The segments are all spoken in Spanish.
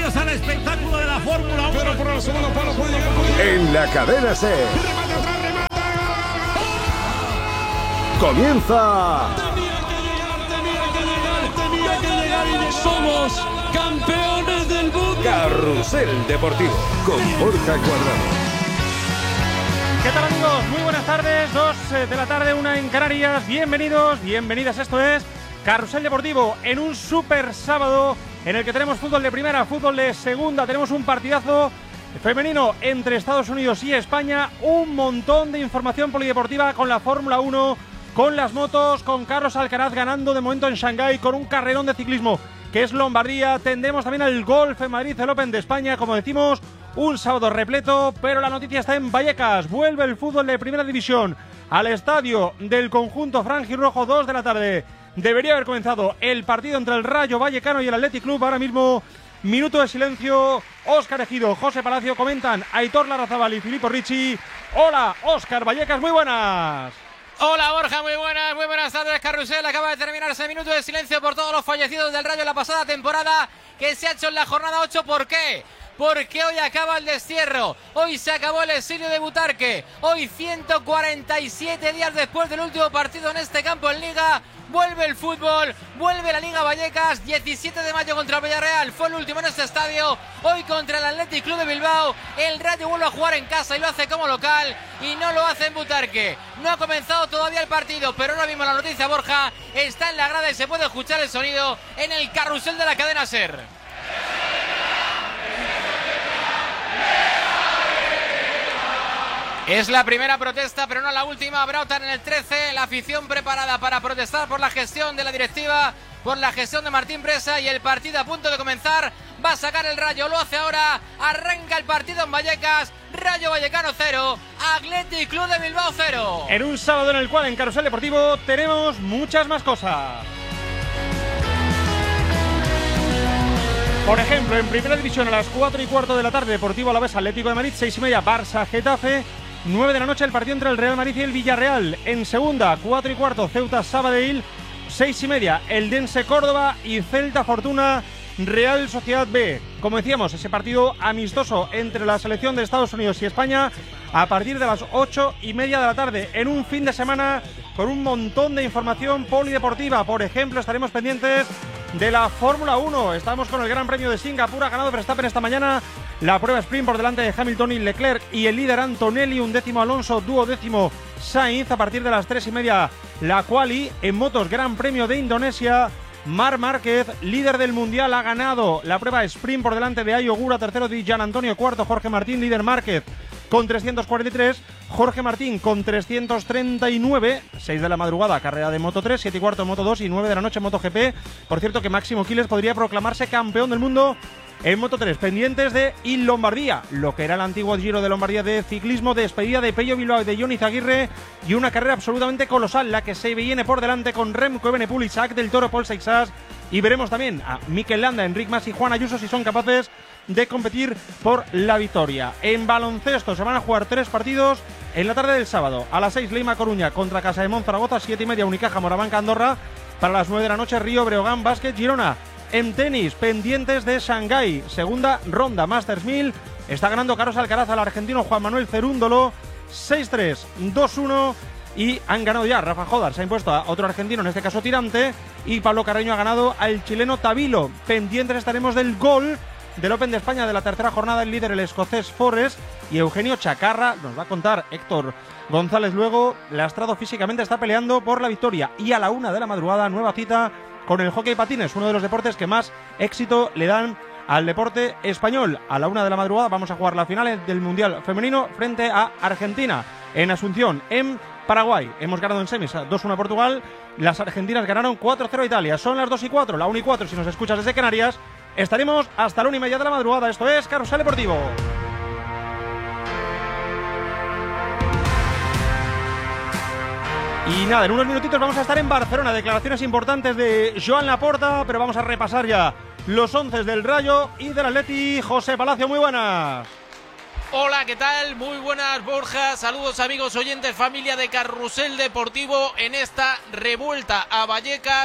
bienvenidos al espectáculo de la Fórmula 1. Pero por el segundo palo puede llegar. En la cadena SER. Remate atrás, remata. Comienza. Tenía que llegar y somos campeones del mundo. Carrusel Deportivo con Borja Cuadrado. ¿Qué tal, amigos? Muy buenas tardes, 2 de la tarde, 1 en Canarias. Bienvenidos, bienvenidas. Esto es Carrusel Deportivo en un super sábado en el que tenemos fútbol de primera, fútbol de segunda. Tenemos un partidazo femenino entre Estados Unidos y España. Un montón de información polideportiva con la Fórmula 1, con las motos, con Carlos Alcaraz ganando de momento en Shanghái, con un carrerón de ciclismo que es Lombardía. Tendremos también el golf en Madrid, el Open de España, como decimos. Un sábado repleto, pero la noticia está en Vallecas. Vuelve el fútbol de primera división al estadio del conjunto franjirrojo, 2 de la tarde. Debería haber comenzado el partido entre el Rayo Vallecano y el Athletic Club. Ahora mismo, minuto de silencio. Óscar Ejido, José Palacio comentan, Aitor Larrazábal y Filippo Ricci. Hola, Óscar, Vallecas, muy buenas. Hola Borja, muy buenas tardes. Carrusel, acaba de terminar ese minuto de silencio por todos los fallecidos del Rayo en la pasada temporada que se ha hecho en la jornada 8. ¿Por qué? Porque hoy acaba el destierro, hoy se acabó el exilio de Butarque, hoy 147 días después del último partido en este campo en Liga, vuelve el fútbol, vuelve la Liga Vallecas. 17 de mayo contra el Villarreal, fue el último en este estadio. Hoy contra el Athletic Club de Bilbao, el Rayo vuelve a jugar en casa y lo hace como local y no lo hace en Butarque. No ha comenzado todavía el partido, pero ahora mismo la noticia, Borja, está en la grada y se puede escuchar el sonido en el carrusel de la cadena SER. Es la primera protesta, pero no la última. Brautan en el 13, la afición preparada para protestar por la gestión de la directiva, por la gestión de Martín Presa, y el partido a punto de comenzar. Va a sacar el Rayo, lo hace ahora. Arranca el partido en Vallecas. Rayo Vallecano 0, Athletic Club de Bilbao 0. En un sábado en el cual en Carrusel Deportivo tenemos muchas más cosas. Por ejemplo, en primera división a las 4:15 de la tarde, Deportivo Alavés Atlético de Madrid, 6:30 Barça Getafe, 9 de la noche el partido entre el Real Madrid y el Villarreal. En segunda, 4:15 Ceuta Sabadell, 6:30 Eldense Córdoba y Celta Fortuna Real Sociedad B. Como decíamos, ese partido amistoso entre la selección de Estados Unidos y España a partir de las 8:30 de la tarde, en un fin de semana con un montón de información polideportiva. Por ejemplo, estaremos pendientes de la Fórmula 1. Estamos con el Gran Premio de Singapur. Ha ganado Verstappen esta mañana la prueba sprint por delante de Hamilton y Leclerc y el líder Antonelli, 11º Alonso, 12º Sainz. A partir de las 3:30 la quali. En motos, Gran Premio de Indonesia, Marc Márquez, líder del mundial, ha ganado la prueba sprint por delante de Ayo Ogura, tercero de Gian Antonio, cuarto Jorge Martín, líder Márquez con 343, Jorge Martín con 339, 6 de la madrugada, carrera de Moto 3, 7:15 Moto 2 y 9 de la noche Moto GP. Por cierto que Máximo Quiles podría proclamarse campeón del mundo en Moto 3, pendientes de Lombardía, lo que era el antiguo Giro de Lombardía de ciclismo, despedida de Pello Bilbao y de Jon Izaguirre, y una carrera absolutamente colosal la que se viene por delante con Remco Evenepoel, Isaac del Toro, Paul Seixas, y veremos también a Mikel Landa, Enric Mas y Juan Ayuso si son capaces de competir por la victoria. En baloncesto se van a jugar 3 partidos en la tarde del sábado. A las 6 Leima Coruña contra Casademonte Zaragoza, 7:30 Unicaja Morabanca Andorra. Para las 9 de la noche Río Breogán Básquet Girona. En tenis, pendientes de Shanghái, segunda ronda Masters 1000. Está ganando Carlos Alcaraz al argentino Juan Manuel Cerúndolo, 6-3, 2-1. Y han ganado ya, Rafa Jodar se ha impuesto a otro argentino, en este caso Tirante, y Pablo Carreño ha ganado al chileno Tabilo. Pendientes estaremos del gol del Open de España de la tercera jornada, el líder el escocés Forrest, y Eugenio Chacarra, nos va a contar Héctor González luego. Lastrado físicamente está peleando por la victoria. Y a la 1 de la madrugada, nueva cita con el hockey patines, uno de los deportes que más éxito le dan al deporte español. A la 1 de la madrugada vamos a jugar la final del Mundial Femenino frente a Argentina en Asunción, en Paraguay. Hemos ganado en semis 2-1 a Portugal, las argentinas ganaron 4-0 a Italia. Son las 2:04, la 1:04 si nos escuchas desde Canarias. Estaremos hasta la 1:30 de la madrugada. Esto es Carrusel Deportivo. Y nada, en unos minutitos vamos a estar en Barcelona. Declaraciones importantes de Joan Laporta, pero vamos a repasar ya los 11 del Rayo y del Atleti. José Palacio, muy buenas. Hola, ¿qué tal? Muy buenas, Borja. Saludos, amigos oyentes, familia de Carrusel Deportivo en esta revuelta a Vallecas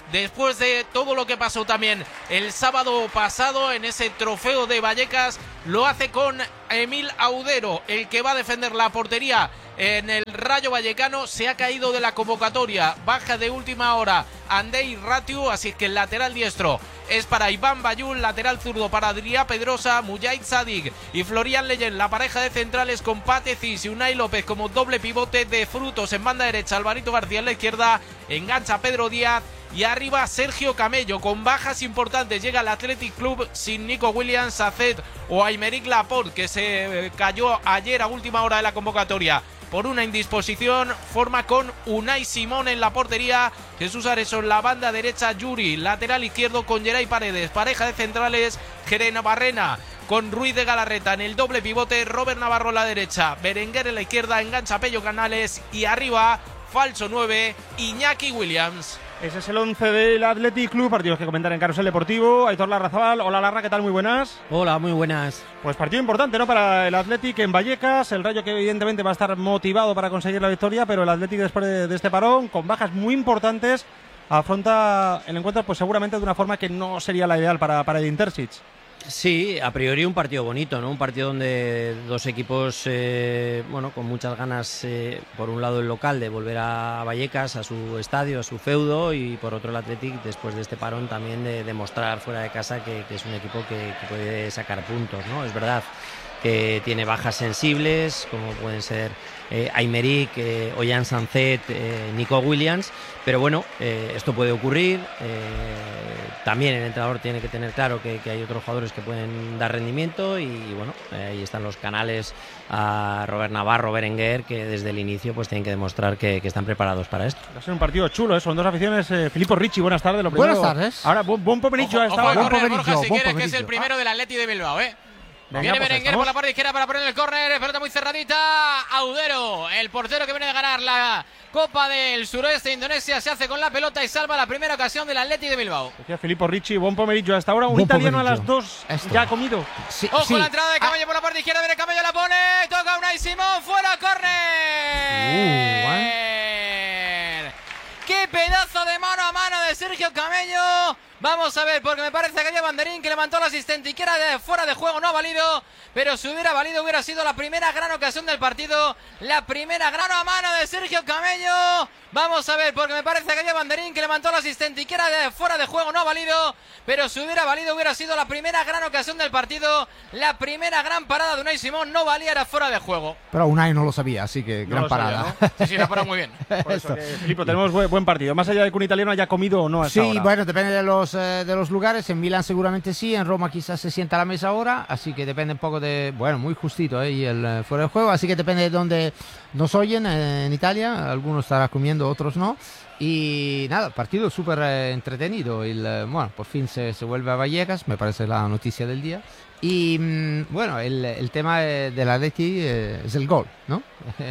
después de todo lo que pasó también el sábado pasado en ese trofeo de Vallecas, lo hace con Emil Audero, el que va a defender la portería en el Rayo Vallecano. Se ha caído de la convocatoria, baja de última hora Andrei Ratiu, así que el lateral diestro es para Iván Bayul, lateral zurdo para Adrià Pedrosa, Mujahid Sadik y Florian Leyen, la pareja de centrales con Pate Cis y Unai López como doble pivote. De frutos en banda derecha, Alvarito García en la izquierda, engancha Pedro Díaz y arriba Sergio Camello. Con bajas importantes llega el Athletic Club sin Nico Williams, Sacet o Aymeric Laporte, que se cayó ayer a última hora de la convocatoria por una indisposición. Forma con Unai Simón en la portería, Jesús Areso en la banda derecha, Yuri lateral izquierdo con Geray Paredes, pareja de centrales Jerena Barrena con Ruiz de Galarreta en el doble pivote, Robert Navarro en la derecha, Berenguer en la izquierda, engancha Pello Canales y arriba falso 9 Iñaki Williams. Ese es el 11 del Athletic Club, partidos que comentar en Carrusel Deportivo. Aitor Larrazabal, hola Larra, ¿qué tal? Muy buenas. Hola, muy buenas. Pues partido importante, ¿no? Para el Athletic en Vallecas, el Rayo que evidentemente va a estar motivado para conseguir la victoria, pero el Athletic después de este parón, con bajas muy importantes, afronta el encuentro pues seguramente de una forma que no sería la ideal para Edin Terzic. Sí, a priori un partido bonito, ¿no? Un partido donde dos equipos, con muchas ganas, por un lado el local de volver a Vallecas, a su estadio, a su feudo, y por otro el Athletic, después de este parón, también de demostrar fuera de casa que es un equipo que puede sacar puntos, ¿no? Es verdad que tiene bajas sensibles, como pueden ser Aymeric, Ollán Sancet, Nico Williams, pero bueno, esto puede ocurrir. También el entrenador tiene que tener claro que hay otros jugadores que pueden dar rendimiento y bueno, ahí están los canales a Robert Navarro, Berenguer, que desde el inicio pues tienen que demostrar que están preparados para esto. Va a ser un partido chulo, son dos aficiones. Filippo Ricci, buenas tardes. Buenas tardes. Ahora, buen pomeriggio a esta hora. Ojo, Borja, si quieres, que es el primero del Atleti de Bilbao, Viene pues Berenguer por la parte izquierda para poner el córner, pelota muy cerradita. Audero, el portero que viene de ganar la Copa del Suroeste de Indonesia, se hace con la pelota y salva la primera ocasión del Atleti de Bilbao. Decía Filippo Ricci, buen pomeriggio a esta hora. Un buen italiano pomeriggio. A las 2 ya ha comido. Sí, Ojo sí. la entrada de Camello por la parte izquierda, viene Camello, la pone, toca Unai Simón, fuera, córner. ¡Qué pedazo de mano a mano de Sergio Camello! Vamos a ver, porque me parece que había banderín que levantó el asistente y que era de fuera de juego, no ha valido, pero si hubiera valido hubiera sido la primera gran ocasión del partido, la primera gran a mano de Sergio Camello. Vamos a ver, porque me parece que había banderín que levantó el asistente y que era de fuera de juego, no ha valido, pero si hubiera valido hubiera sido la primera gran ocasión del partido, la primera gran parada de Unai Simón, no valía, era fuera de juego. Pero Unai no lo sabía, así que gran parada. Sabía, ¿no? Sí, la paró muy bien. Por eso, Filippo, tenemos buen partido, más allá de que un italiano haya comido o no a esta hora. Bueno, depende de los lugares. En Milán seguramente sí, en Roma quizás se sienta a la mesa ahora, así que depende un poco de, muy justito, y el fuera de juego, así que depende de dónde nos oyen en Italia, algunos estarán comiendo, otros no. Y nada, partido súper entretenido. Por fin se vuelve a Vallecas, me parece la noticia del día. Y el tema del Atleti es el gol, ¿no?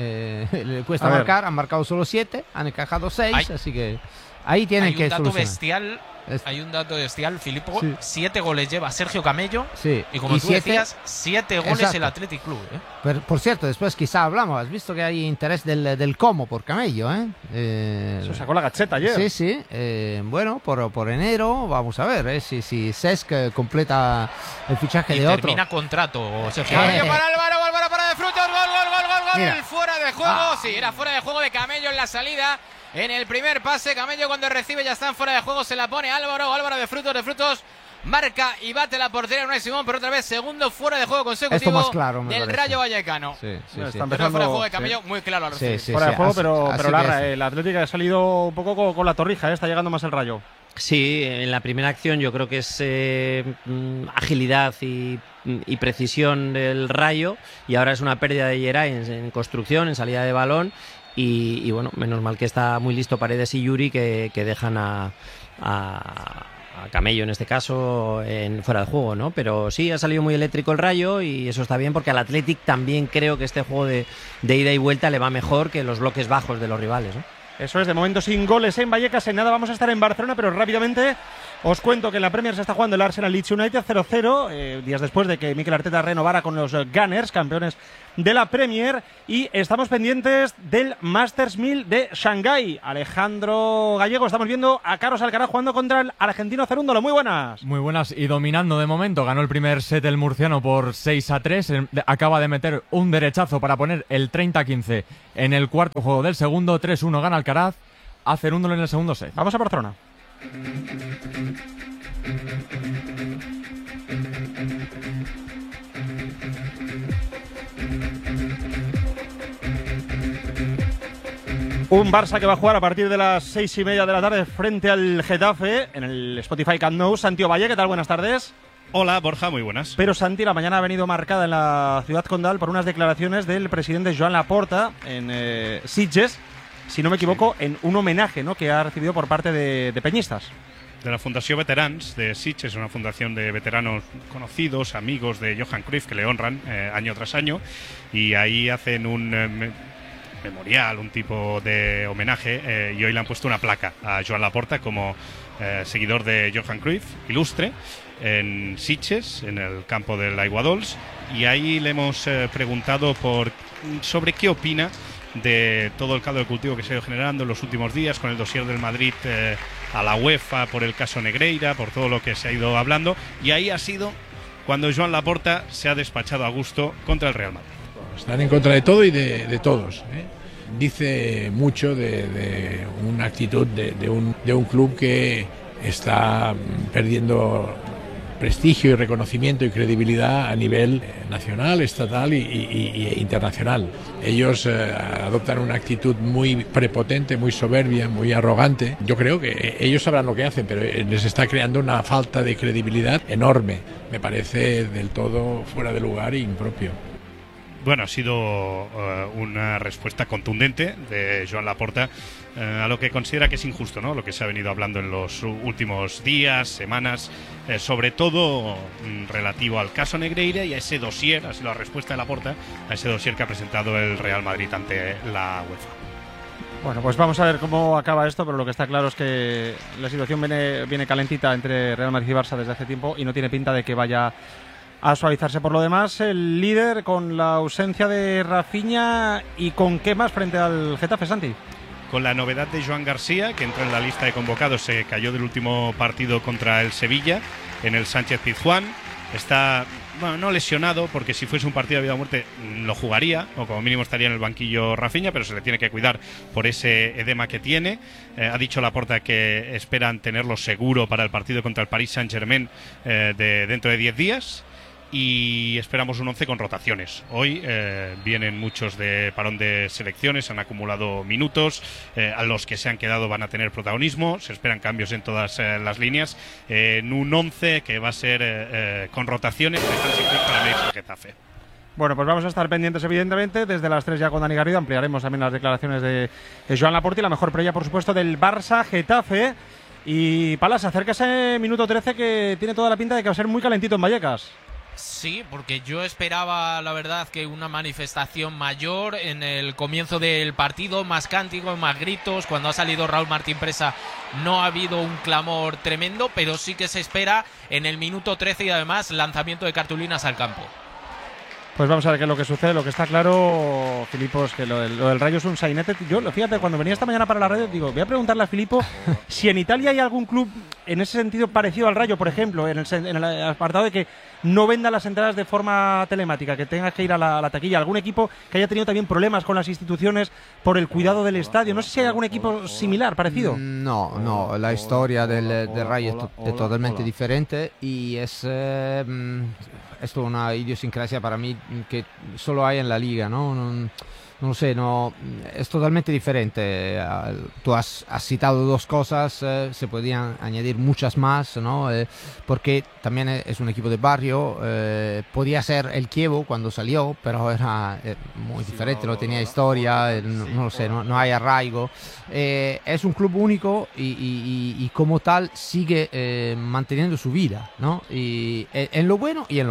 Le cuesta marcar, han marcado solo 7, han encajado 6, así que ahí tienen que solucionar. Hay un dato bestial, Filippo. Sí. 7 goles lleva Sergio Camello. Sí. Y como tú decías, 7 goles Exacto. el Athletic Club. Pero, por cierto, después quizá hablamos. Has visto que hay interés del Como por Camello, Se sacó la gacheta ayer. Sí. Por enero, vamos a ver si Cesc completa el fichaje Y de otro. termina contrato, Sergio. Camello para Álvaro para de frutos, gol. Mira. Fuera de juego, sí, era fuera de juego de Camello en la salida. En el primer pase, Camello cuando recibe ya están fuera de juego, se la pone Álvaro de frutos, marca y bate la portería Unai Simón, pero otra vez segundo fuera de juego consecutivo más claro, del Rayo Vallecano. Sí. Está Pero fuera de juego de Camello, muy claro al recibir. Fuera de juego, pero Larra, que el Atlético ha salido un poco con la torrija, está llegando más el Rayo. Sí, en la primera acción yo creo que es agilidad y precisión del Rayo, y ahora es una pérdida de Geray en construcción, en salida de balón. Y bueno, menos mal que está muy listo Paredes y Yuri, que dejan a Camello en este caso fuera de juego, ¿no? Pero sí, ha salido muy eléctrico el Rayo y eso está bien, porque al Athletic también creo que este juego de ida y vuelta le va mejor que los bloques bajos de los rivales, ¿no? Eso es, de momento sin goles en Vallecas, en nada vamos a estar en Barcelona, pero rápidamente Os cuento que en la Premier se está jugando el Arsenal Leeds United 0-0, días después de que Mikel Arteta renovara con los Gunners, campeones de la Premier, y estamos pendientes del Masters 1000 de Shanghái. Alejandro Gallego, estamos viendo a Carlos Alcaraz jugando contra el argentino Cerúndolo. Muy buenas. Muy buenas, y dominando de momento. Ganó el primer set el murciano por 6-3. Acaba de meter un derechazo para poner el 30-15 en el cuarto juego del segundo. 3-1 gana Alcaraz a Cerúndolo en el segundo set. Vamos a Barcelona. Un Barça que va a jugar a partir de las 6:30 de la tarde frente al Getafe en el Spotify Camp Nou. Santiago Valle, ¿qué tal? Buenas tardes. Hola, Borja, muy buenas. Pero Santi, la mañana ha venido marcada en la ciudad condal por unas declaraciones del presidente Joan Laporta en Sitges, si no me equivoco, en un homenaje, ¿no?, que ha recibido por parte de peñistas. De la Fundación Veterans de Sitges, una fundación de veteranos conocidos, amigos de Johan Cruyff, que le honran año tras año, y ahí hacen un memorial, un tipo de homenaje, y hoy le han puesto una placa a Joan Laporta como seguidor de Johan Cruyff, ilustre, en Sitges, en el campo del Aiguadols, y ahí le hemos preguntado sobre qué opina de todo el caldo de cultivo que se ha ido generando en los últimos días con el dossier del Madrid a la UEFA por el caso Negreira, por todo lo que se ha ido hablando, y ahí ha sido cuando Joan Laporta se ha despachado a gusto contra el Real Madrid. Están en contra de todo y de todos, ¿eh? Dice mucho de una actitud de un club que está perdiendo prestigio y reconocimiento y credibilidad a nivel nacional, estatal y internacional. Ellos adoptan una actitud muy prepotente, muy soberbia, muy arrogante. Yo creo que ellos sabrán lo que hacen, pero les está creando una falta de credibilidad enorme. Me parece del todo fuera de lugar e impropio. Bueno, ha sido una respuesta contundente de Joan Laporta a lo que considera que es injusto, ¿no?, lo que se ha venido hablando en los últimos días, semanas, sobre todo relativo al caso Negreira y a ese dossier, ha sido la respuesta de Laporta a ese dossier que ha presentado el Real Madrid ante la UEFA. Bueno, pues vamos a ver cómo acaba esto, pero lo que está claro es que la situación viene calentita entre Real Madrid y Barça desde hace tiempo y no tiene pinta de que vaya a suavizarse. Por lo demás, el líder con la ausencia de Rafinha, y con qué más frente al Getafe, Santi. Con la novedad de Joan García, que entra en la lista de convocados, se cayó del último partido contra el Sevilla en el Sánchez-Pizjuán. Está, bueno, no lesionado, porque si fuese un partido de vida o muerte lo jugaría, o como mínimo estaría en el banquillo Rafinha, pero se le tiene que cuidar por ese edema que tiene. Ha dicho Laporta que esperan tenerlo seguro para el partido contra el Paris Saint-Germain dentro de 10 días. Y esperamos un 11 con rotaciones. Hoy vienen muchos de parón de selecciones, han acumulado minutos, a los que se han quedado van a tener protagonismo, se esperan cambios en todas las líneas, en un 11 que va a ser con rotaciones de Hansi Flick para medirse al Getafe. Bueno, pues vamos a estar pendientes, evidentemente. Desde las 3 ya con Dani Garrido ampliaremos también las declaraciones de Joan Laporta y la mejor previa, por supuesto, del Barça-Getafe. Y Palas, acerca ese minuto 13 que tiene toda la pinta de que va a ser muy calentito en Vallecas. Sí, porque yo esperaba, la verdad, que una manifestación mayor en el comienzo del partido, más cánticos, más gritos. Cuando ha salido Raúl Martín Presa no ha habido un clamor tremendo, pero sí que se espera en el minuto 13 y además lanzamiento de cartulinas al campo. Pues vamos a ver qué es lo que sucede. Lo que está claro, Filippo, es que lo del Rayo es un sainete. Yo, fíjate, cuando venía esta mañana para la radio, digo, voy a preguntarle a Filippo si en Italia hay algún club en ese sentido parecido al Rayo, por ejemplo, en el apartado de que no venda las entradas de forma telemática, que tengas que ir a la taquilla. Algún equipo que haya tenido también problemas con las instituciones por el cuidado del estadio. No sé si hay algún equipo similar, parecido. No, la historia del Rayo es totalmente diferente y es esto una idiosincrasia para mí que solo hay en la liga, ¿no? No lo sé, es totalmente diferente. Tú has citado dos cosas, se podían añadir muchas más, ¿no? Porque también es un equipo de barrio, podía ser el Chievo cuando salió, pero era muy diferente, no tenía historia, no lo sé, no hay arraigo. Es un club único y como tal sigue manteniendo su vida, ¿no? Y en lo bueno y en lo malo.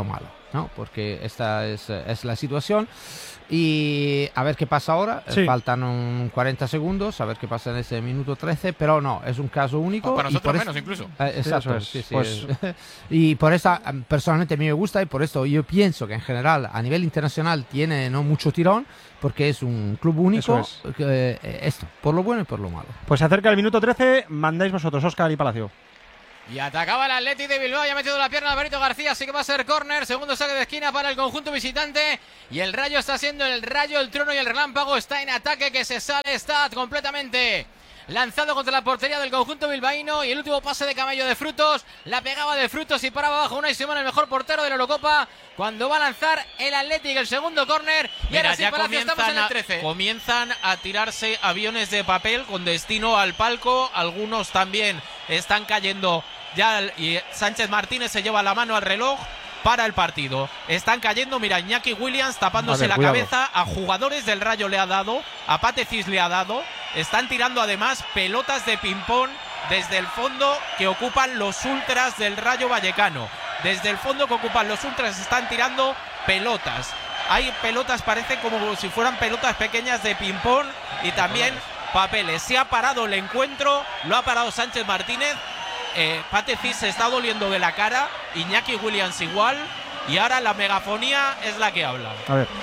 ¿no? Porque esta es la situación. Y a ver qué pasa ahora. Sí. Faltan 40 segundos, a ver qué pasa en ese minuto 13. Pero no, es un caso único. O para nosotros y menos incluso. Exacto. Sí, Sí, sí, pues... y por eso, personalmente, a mí me gusta y por esto yo pienso que en general, a nivel internacional, tiene no mucho tirón, porque es un club único. Esto, por lo bueno y por lo malo. Pues se acerca el minuto 13, mandáis vosotros, Óscar y Palacio. Y atacaba el Athletic de Bilbao, ya ha metido la pierna Alvarito García, así que va a ser córner, segundo saque de esquina para el conjunto visitante. Y el Rayo está siendo el Rayo, el Trono y el Relámpago. Está en ataque, que se sale, está completamente lanzado contra la portería del conjunto bilbaíno. Y el último pase de Camello de Frutos, la pegaba de Frutos y paraba abajo Unai Simón, el mejor portero de la Eurocopa, cuando va a lanzar el Athletic el segundo córner. Y mira, ahora sí, Palacio, estamos en el 13. Comienzan a tirarse aviones de papel con destino al palco. Algunos también están cayendo ya, y Sánchez Martínez se lleva la mano al reloj para el partido. Están cayendo, mira, Iñaki Williams tapándose la cabeza. A jugadores del Rayo le ha dado, a Pate Cis le ha dado. Están tirando además pelotas de ping-pong desde el fondo que ocupan los ultras del Rayo Vallecano. Desde el fondo que ocupan los ultras están tirando pelotas. Hay pelotas, parece como si fueran pelotas pequeñas de ping-pong y también papeles. Se ha parado el encuentro, lo ha parado Sánchez Martínez. Pate Cis se está doliendo de la cara, Iñaki Williams igual, y ahora la megafonía es la que habla. A ver.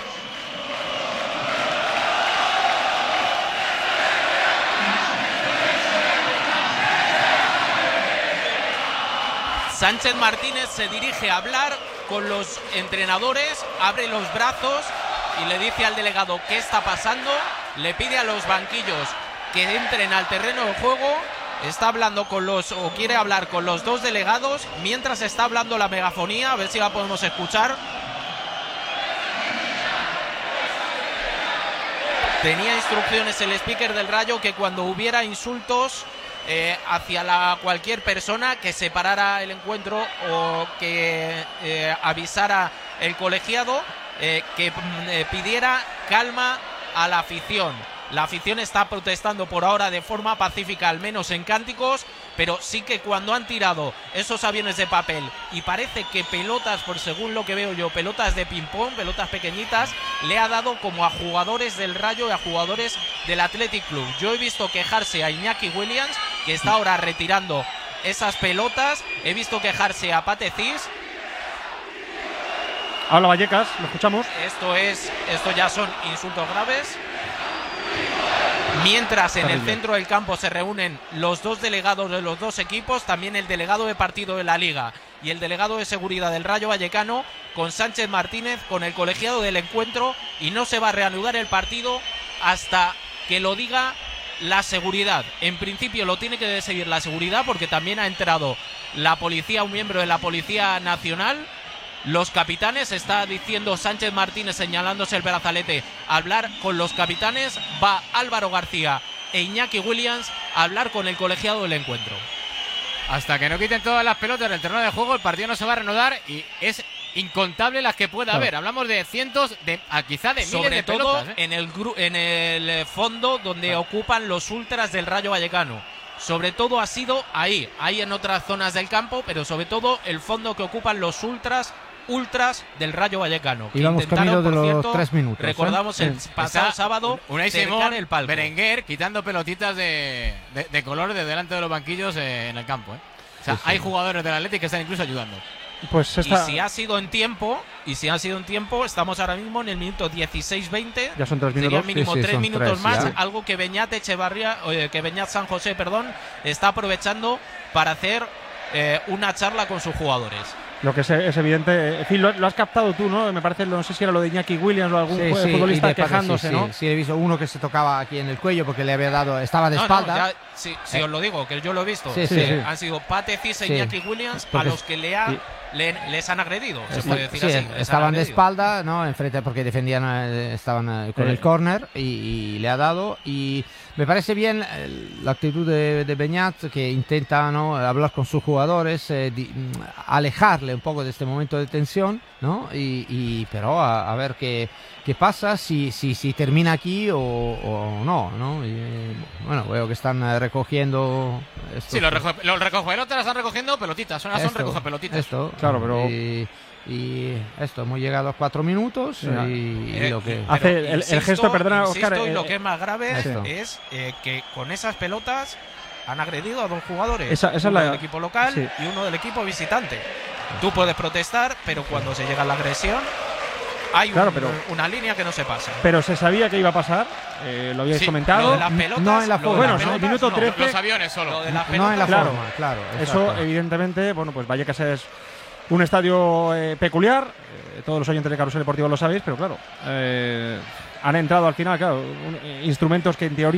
Sánchez Martínez se dirige a hablar con los entrenadores, abre los brazos y le dice al delegado qué está pasando, le pide a los banquillos que entren al terreno de juego. Está hablando quiere hablar con los dos delegados mientras está hablando la megafonía, a ver si la podemos escuchar. Tenía instrucciones el speaker del Rayo que cuando hubiera insultos hacia cualquier persona, que se parara el encuentro o que avisara el colegiado, que pidiera calma a la afición. La afición está protestando por ahora de forma pacífica, al menos en cánticos, pero sí que cuando han tirado esos aviones de papel y parece que pelotas, por según lo que veo yo, pelotas de ping-pong, pelotas pequeñitas, le ha dado como a jugadores del Rayo y a jugadores del Athletic Club. Yo he visto quejarse a Iñaki Williams, que está ahora retirando esas pelotas. He visto quejarse a Pate Cis. Habla Vallecas, lo escuchamos. Esto ya son insultos graves. Mientras en el centro del campo se reúnen los dos delegados de los dos equipos, también el delegado de partido de la Liga y el delegado de seguridad del Rayo Vallecano, con Sánchez Martínez, con el colegiado del encuentro, y no se va a reanudar el partido hasta que lo diga la seguridad. En principio lo tiene que decidir la seguridad, porque también ha entrado la policía, un miembro de la Policía Nacional. Los capitanes, está diciendo Sánchez Martínez, señalándose el brazalete, hablar con los capitanes. Va Álvaro García e Iñaki Williams a hablar con el colegiado del encuentro. Hasta que no quiten todas las pelotas del terreno de juego, el partido no se va a reanudar, y es incontable las que pueda haber. Hablamos de cientos, quizá de miles sobre de todo pelotas, en el fondo donde ocupan los ultras del Rayo Vallecano. Sobre todo ha sido ahí. Hay en otras zonas del campo, pero sobre todo el fondo que ocupan los ultras del Rayo Vallecano. Y vamos camino de los 3 minutos. Recordamos el pasado sábado Unai Simón, el palco. Berenguer quitando pelotitas de color de delante de los banquillos en el campo. O sea, hay jugadores del Atlético que están incluso ayudando. Pues y si ha sido en tiempo, estamos ahora mismo en el minuto 16-20. Ya son 3 minutos. Serían mínimo 3 minutos 3, más, ya. algo que Beñat San José, está aprovechando para hacer una charla con sus jugadores. Lo que es evidente, en fin, lo has captado tú, ¿no? Me parece, no sé si era lo de Iñaki Williams o algún futbolista quejándose, ¿no? Sí, he visto uno que se tocaba aquí en el cuello porque le había dado, estaba de espalda. Sí, os lo digo, que yo lo he visto. Sí. Han sido Pate Cis e Iñaki Williams a los que les han agredido, se puede decir así. Estaban de espalda, ¿no? Enfrente, porque defendían, estaban con el córner y le ha dado. Y me parece bien la actitud de Beñat, que intenta, ¿no?, hablar con sus jugadores, alejarle quitarle un poco de este momento de tensión, ¿no? Pero a ver qué pasa, si termina aquí o no, ¿no? Bueno, veo que están recogiendo esto. Sí, los recogepelotas las están recogiendo pelotitas, son recogepelotitas. Claro, pero y esto, hemos llegado a 4 minutos y lo que hace el gesto, perdona, Óscar. Y lo que es más grave es que con esas pelotas han agredido a 2 jugadores, uno del equipo local y uno del equipo visitante. Tú puedes protestar, pero cuando se llega a la agresión hay una línea que no se pasa. Pero se sabía que iba a pasar, lo habíais comentado. Lo de las pelotas, no en la forma. Bueno, en el minuto 13. Los aviones solo. Lo de las no en la pelotas, forma, claro. Eso, evidentemente, bueno, pues Vallecas es un estadio peculiar. Todos los oyentes de Carrusel Deportivo lo sabéis, pero claro, han entrado al final, claro, instrumentos que en teoría